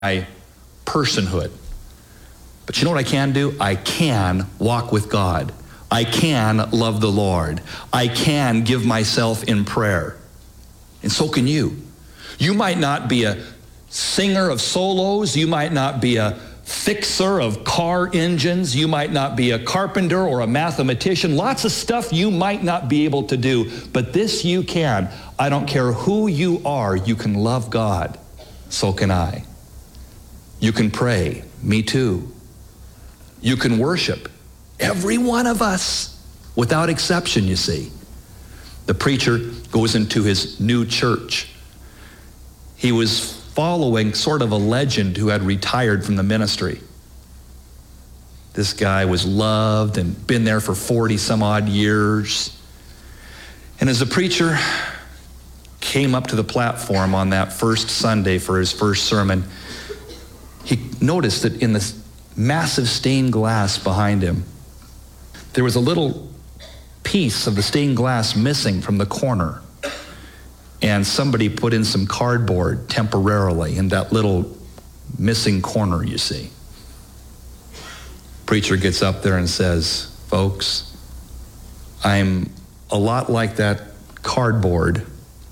my personhood. But you know what I can do? I can walk with God. I can love the Lord. I can give myself in prayer. And so can you. You might not be a singer of solos. You might not be a fixer of car engines. You might not be a carpenter or a mathematician. Lots of stuff you might not be able to do. But this you can. I don't care who you are. You can love God. So can I. You can pray. Me too. You can worship. Every one of us, without exception, you see. The preacher goes into his new church. He was following sort of a legend who had retired from the ministry. This guy was loved and been there for 40 some odd years. And as the preacher came up to the platform on that first Sunday for his first sermon, he noticed that in this massive stained glass behind him, there was a little piece of the stained glass missing from the corner. And somebody put in some cardboard temporarily in that little missing corner, you see. Preacher gets up there and says, folks, I'm a lot like that cardboard.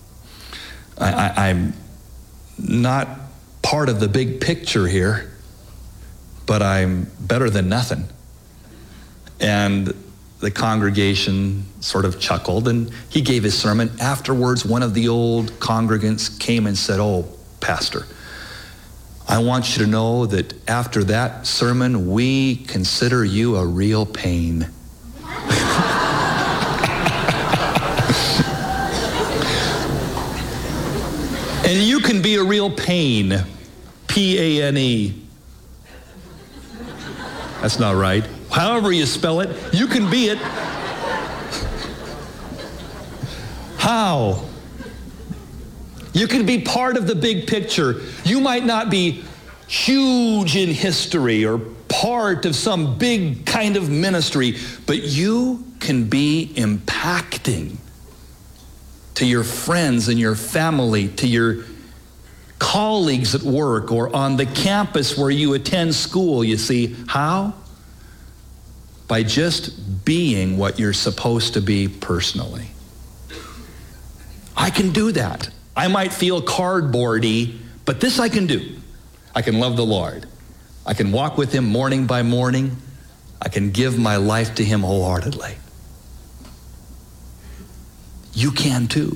I'm not part of the big picture here, but I'm better than nothing. And the congregation sort of chuckled, and he gave his sermon. Afterwards, one of the old congregants came and said, oh, Pastor, I want you to know that after that sermon, we consider you a real pain. And you can be a real pain, P-A-N-E. That's not right. However you spell it, you can be it. How? You can be part of the big picture. You might not be huge in history or part of some big kind of ministry, but you can be impacting to your friends and your family, to your colleagues at work or on the campus where you attend school. You see, how? By just being what you're supposed to be personally. I can do that. I might feel cardboardy, but this I can do. I can love the Lord. I can walk with Him morning by morning. I can give my life to Him wholeheartedly. You can too.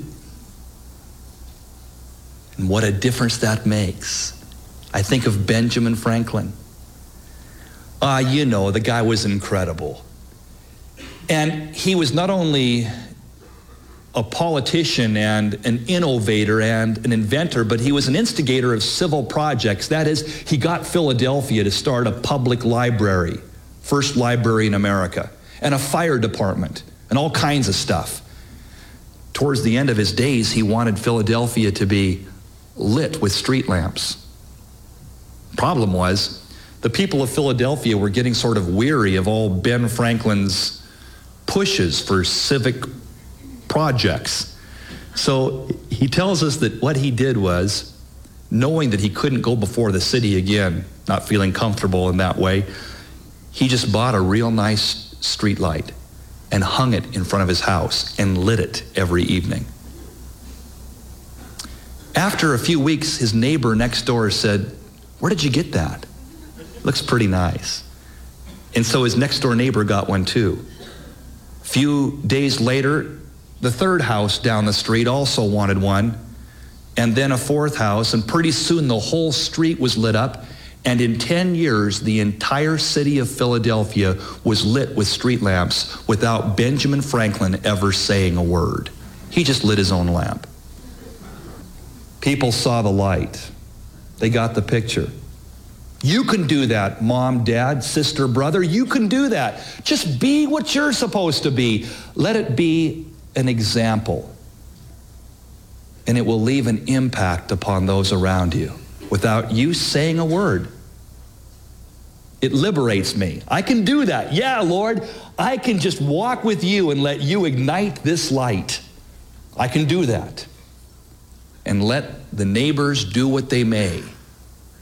And what a difference that makes. I think of Benjamin Franklin. You know, the guy was incredible. And he was not only a politician and an innovator and an inventor, but he was an instigator of civil projects. That is, he got Philadelphia to start a public library, first library in America, and a fire department, and all kinds of stuff. Towards the end of his days, he wanted Philadelphia to be lit with street lamps. Problem was, the people of Philadelphia were getting sort of weary of all Ben Franklin's pushes for civic projects. So he tells us that what he did was, knowing that he couldn't go before the city again, not feeling comfortable in that way, he just bought a real nice street light and hung it in front of his house and lit it every evening. After a few weeks, his neighbor next door said, "Where did you get that? Looks pretty nice." And so his next door neighbor got one too. A few days later, the third house down the street also wanted one, and then a fourth house, and pretty soon the whole street was lit up, and in 10 years, the entire city of Philadelphia was lit with street lamps without Benjamin Franklin ever saying a word. He just lit his own lamp. People saw the light. They got the picture. You can do that, mom, dad, sister, brother. You can do that. Just be what you're supposed to be. Let it be an example. And it will leave an impact upon those around you without you saying a word. It liberates me. I can do that. Yeah, Lord, I can just walk with you and let you ignite this light. I can do that. And let the neighbors do what they may.